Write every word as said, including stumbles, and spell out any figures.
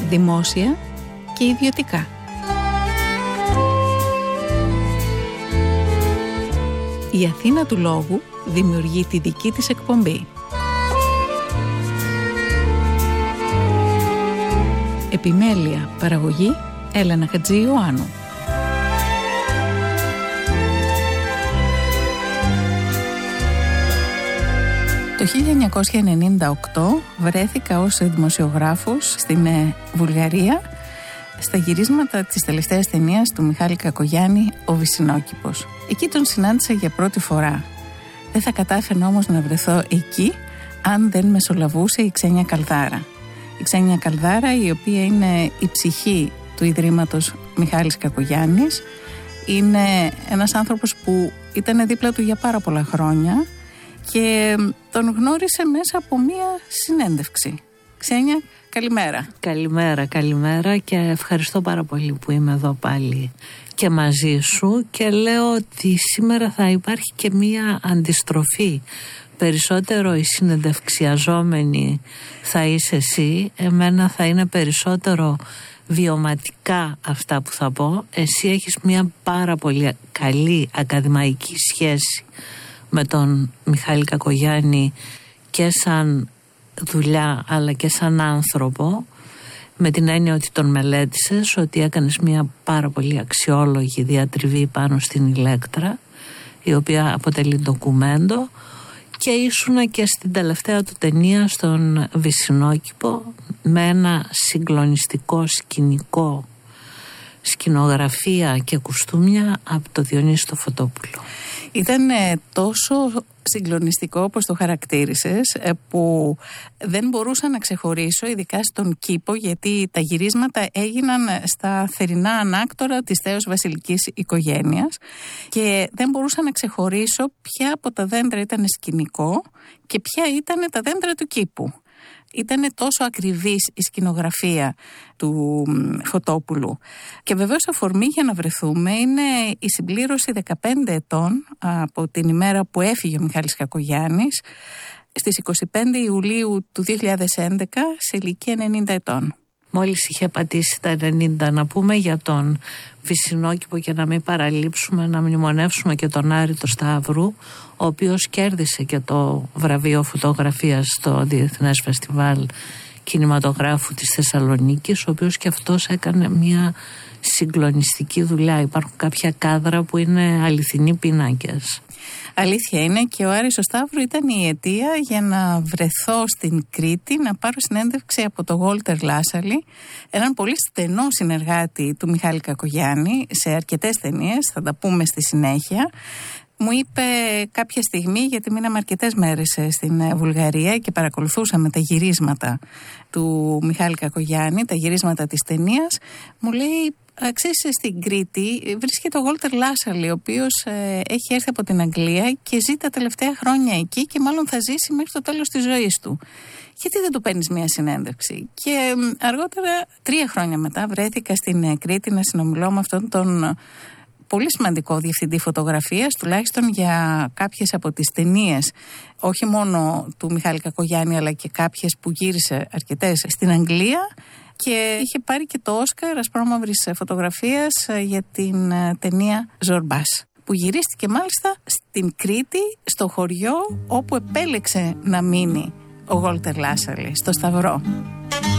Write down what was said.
δημόσια και ιδιωτικά. Η Αθήνα του Λόγου δημιουργεί τη δική της εκπομπή. Επιμέλεια, παραγωγή, Έλενα Χατζη-Ιωάννου. Το χίλια εννιακόσια ενενήντα οκτώ βρέθηκα ως δημοσιογράφος στην Βουλγαρία στα γυρίσματα της τελευταίας ταινίας του Μιχάλη Κακογιάννη, «Ο Βυσσινόκηπος». Εκεί τον συνάντησα για πρώτη φορά. Δεν θα κατάφερνα όμως να βρεθώ εκεί αν δεν μεσολαβούσε η Ξένια Καλδάρα. Η Ξένια Καλδάρα, η οποία είναι η ψυχή του Ιδρύματος Μιχάλης Κακογιάννης, είναι ένας άνθρωπος που ήταν δίπλα του για πάρα πολλά χρόνια και τον γνώρισε μέσα από μία συνέντευξη. Ξένια, καλημέρα. Καλημέρα, καλημέρα και ευχαριστώ πάρα πολύ που είμαι εδώ πάλι και μαζί σου και λέω ότι σήμερα θα υπάρχει και μία αντιστροφή. Περισσότερο η συνεντευξιαζόμενη θα είσαι εσύ, εμένα θα είναι περισσότερο βιωματικά αυτά που θα πω. Εσύ έχεις μια πάρα πολύ καλή ακαδημαϊκή σχέση με τον Μιχάλη Κακογιάννη και σαν δουλειά αλλά και σαν άνθρωπο, με την έννοια ότι τον μελέτησες, ότι έκανες μια πάρα πολύ αξιόλογη διατριβή πάνω στην Ηλέκτρα, η οποία αποτελεί ντοκουμέντο, και ήσουνα και στην τελευταία του ταινία στον Βυσσινόκηπο με ένα συγκλονιστικό σκηνικό, σκηνογραφία και κουστούμια από το Διονύση το Φωτόπουλο. Ήταν τόσο συγκλονιστικό όπως το χαρακτήρισες, που δεν μπορούσα να ξεχωρίσω, ειδικά στον κήπο, γιατί τα γυρίσματα έγιναν στα θερινά ανάκτορα της θέως βασιλικής οικογένειας και δεν μπορούσα να ξεχωρίσω ποια από τα δέντρα ήταν σκηνικό και ποια ήταν τα δέντρα του κήπου. Ήταν τόσο ακριβής η σκηνογραφία του Φωτόπουλου. Και βεβαίως αφορμή για να βρεθούμε είναι η συμπλήρωση δεκαπέντε ετών από την ημέρα που έφυγε ο Μιχάλης Κακογιάννης στις είκοσι πέντε Ιουλίου του δύο χιλιάδες έντεκα σε ηλικία ενενήντα ετών. Μόλις είχε πατήσει τα ενενήντα, να πούμε για τον Βυσσινόκηπο και να μην παραλείψουμε να μνημονεύσουμε και τον Άρη το Σταύρου, ο οποίος κέρδισε και το βραβείο φωτογραφίας στο Διεθνές Φεστιβάλ Κινηματογράφου της Θεσσαλονίκης, ο οποίος και αυτός έκανε μια συγκλονιστική δουλειά. Υπάρχουν κάποια κάδρα που είναι αληθινοί πίνακες. Αλήθεια είναι, και ο Άρης ο Σταύρου ήταν η αιτία για να βρεθώ στην Κρήτη να πάρω συνέντευξη από τον Γόλτερ Λάσαλη, έναν πολύ στενό συνεργάτη του Μιχάλη Κακογιάννη σε αρκετές ταινίες, θα τα πούμε στη συνέχεια. Μου είπε κάποια στιγμή, γιατί μείναμε αρκετές μέρες στην Βουλγαρία και παρακολουθούσαμε τα γυρίσματα του Μιχάλη Κακογιάννη, τα γυρίσματα της ταινίας, μου λέει: ξέρεις, στην Κρήτη βρίσκεται ο Γόλτερ Λάσαλη, ο οποίος ε, έχει έρθει από την Αγγλία και ζει τα τελευταία χρόνια εκεί και μάλλον θα ζήσει μέχρι το τέλος της ζωής του. Γιατί δεν του παίρνεις μια συνέντευξη? Και ε, αργότερα, τρία χρόνια μετά, βρέθηκα στην ε, Κρήτη να συνομιλώ με αυτόν τον ε, πολύ σημαντικό διευθυντή φωτογραφίας, τουλάχιστον για κάποιες από τις ταινίες, όχι μόνο του Μιχάλη Κακογιάννη, αλλά και κάποιες που γύρισε αρκετές στην Αγγλία. Και είχε πάρει και το Όσκαρ ασπρόμαυρης φωτογραφίας για την ταινία Ζορμπάς, που γυρίστηκε μάλιστα στην Κρήτη, στο χωριό όπου επέλεξε να μείνει ο Γόλτερ Λάσαλη, στο Σταυρό.